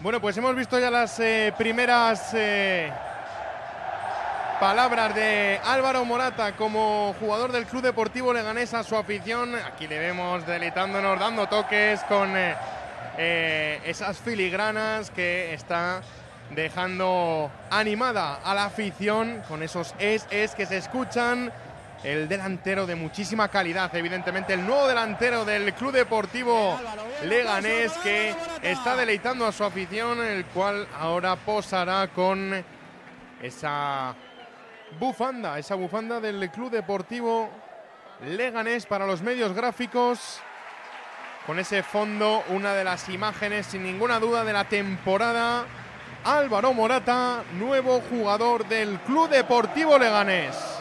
Bueno, pues hemos visto ya las primeras palabras de Álvaro Morata como jugador del Club Deportivo Leganés a su afición. Aquí le vemos deleitándonos, dando toques con esas filigranas que está dejando animada a la afición con esos es que se escuchan. El delantero de muchísima calidad, evidentemente el nuevo delantero del Club Deportivo Leganés, que está deleitando a su afición, el cual ahora posará con esa bufanda del Club Deportivo Leganés para los medios gráficos. Con ese fondo, una de las imágenes sin ninguna duda de la temporada. Álvaro Morata, nuevo jugador del Club Deportivo Leganés.